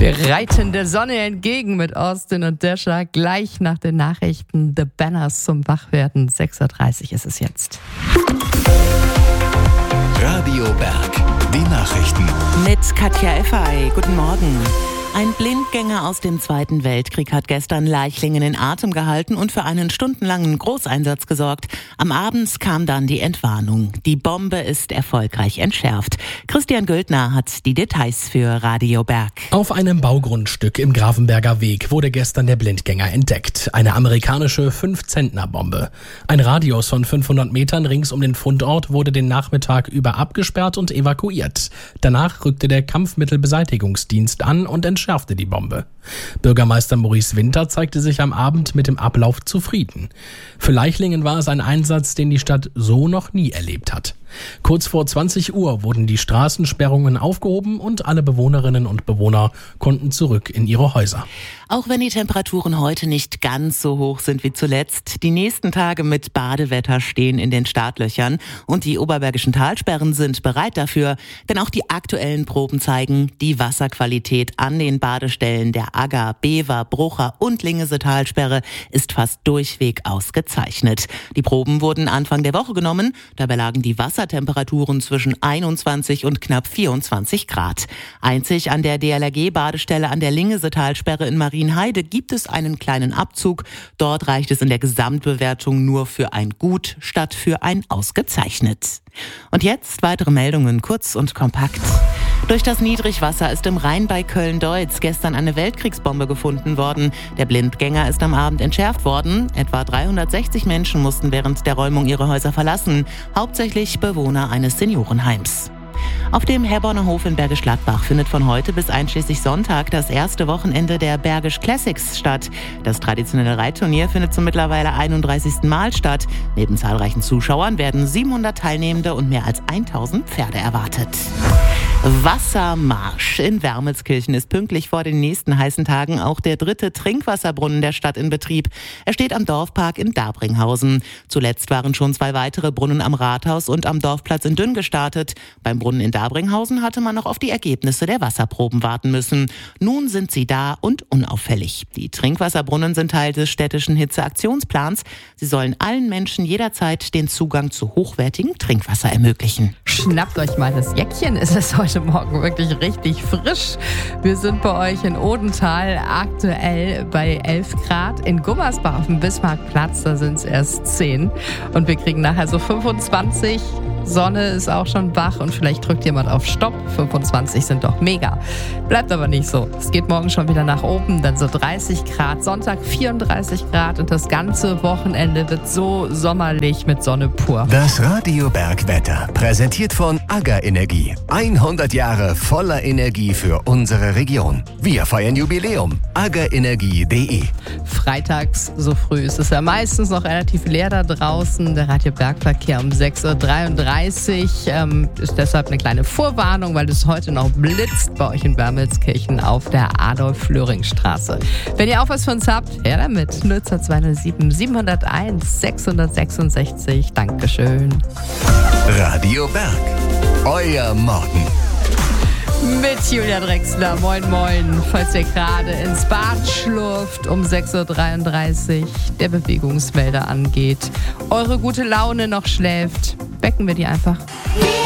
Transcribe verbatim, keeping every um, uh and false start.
Wir reiten der Sonne entgegen mit Austin und Desha. Gleich nach den Nachrichten The Banners zum Wachwerden. sechs Uhr dreißig ist es jetzt. Radio Berg, die Nachrichten. Mit Katja Effay. Guten Morgen. Ein Blindgänger aus dem Zweiten Weltkrieg hat gestern Leichlingen in Atem gehalten und für einen stundenlangen Großeinsatz gesorgt. Am Abend kam dann die Entwarnung. Die Bombe ist erfolgreich entschärft. Christian Güldner hat die Details für Radio Berg. Auf einem Baugrundstück im Grafenberger Weg wurde gestern der Blindgänger entdeckt. Eine amerikanische fünf-Zentner-Bombe. Ein Radius von fünfhundert Metern rings um den Fundort wurde den Nachmittag über abgesperrt und evakuiert. Danach rückte der Kampfmittelbeseitigungsdienst an und entschärfte schärfte die Bombe. Bürgermeister Maurice Winter zeigte sich am Abend mit dem Ablauf zufrieden. Für Leichlingen war es ein Einsatz, den die Stadt so noch nie erlebt hat. Kurz vor zwanzig Uhr wurden die Straßensperrungen aufgehoben und alle Bewohnerinnen und Bewohner konnten zurück in ihre Häuser. Auch wenn die Temperaturen heute nicht ganz so hoch sind wie zuletzt, die nächsten Tage mit Badewetter stehen in den Startlöchern und die oberbergischen Talsperren sind bereit dafür, denn auch die aktuellen Proben zeigen, die Wasserqualität an den Badestellen der Agger, Bever, Brucher und Lingese Talsperre ist fast durchweg ausgezeichnet. Die Proben wurden Anfang der Woche genommen, dabei lagen die Wassertemperaturen zwischen einundzwanzig und knapp vierundzwanzig Grad. Einzig an der D L R G-Badestelle an der Lingese Talsperre in Marienheide gibt es einen kleinen Abzug. Dort reicht es in der Gesamtbewertung nur für ein Gut statt für ein Ausgezeichnet. Und jetzt weitere Meldungen, kurz und kompakt. Durch das Niedrigwasser ist im Rhein bei Köln-Deutz gestern eine Weltkriegsbombe gefunden worden. Der Blindgänger ist am Abend entschärft worden. Etwa dreihundertsechzig Menschen mussten während der Räumung ihre Häuser verlassen. Hauptsächlich Bewohner eines Seniorenheims. Auf dem Herborner Hof in Bergisch Gladbach findet von heute bis einschließlich Sonntag das erste Wochenende der Bergisch Classics statt. Das traditionelle Reitturnier findet zum mittlerweile einunddreißigsten Mal statt. Neben zahlreichen Zuschauern werden siebenhundert Teilnehmende und mehr als tausend Pferde erwartet. Wassermarsch. In Wermelskirchen ist pünktlich vor den nächsten heißen Tagen auch der dritte Trinkwasserbrunnen der Stadt in Betrieb. Er steht am Dorfpark in Dabringhausen. Zuletzt waren schon zwei weitere Brunnen am Rathaus und am Dorfplatz in Dünn gestartet. Beim Brunnen in Dabringhausen hatte man noch auf die Ergebnisse der Wasserproben warten müssen. Nun sind sie da und unauffällig. Die Trinkwasserbrunnen sind Teil des städtischen Hitzeaktionsplans. Sie sollen allen Menschen jederzeit den Zugang zu hochwertigem Trinkwasser ermöglichen. Schnappt euch mal das Jäckchen, es ist heute Morgen wirklich richtig frisch. Wir sind bei euch in Odenthal aktuell bei elf Grad. In Gummersbach auf dem Bismarckplatz, da sind es erst zehn. Und wir kriegen nachher so fünfundzwanzig. Sonne ist auch schon wach und vielleicht drückt jemand auf Stopp. fünfundzwanzig sind doch mega. Bleibt aber nicht so. Es geht morgen schon wieder nach oben, dann so dreißig Grad. Sonntag vierunddreißig Grad und das ganze Wochenende wird so sommerlich mit Sonne pur. Das Radio Berg Wetter, präsentiert von Agger Energie. hundert Jahre voller Energie für unsere Region. Wir feiern Jubiläum. aggerenergie punkt de. Freitags so früh ist es ja meistens noch relativ leer da draußen. Der Radio Bergverkehr um sechs Uhr dreiunddreißig ähm, ist deshalb eine kleine Vorwarnung, weil es heute noch blitzt bei euch in Wermelskirchen auf der Adolf-Flöring-Straße. Wenn ihr auch was für uns habt, her damit. null zwei zwei null sieben sieben null eins sechs sechs sechs. Dankeschön. Radio Berg. Euer Morgen. Mit Julia Drechsler. Moin, moin. Falls ihr gerade ins Bad schlurft, um sechs Uhr dreiunddreißig der Bewegungsmelder angeht, eure gute Laune noch schläft, wecken wir die einfach.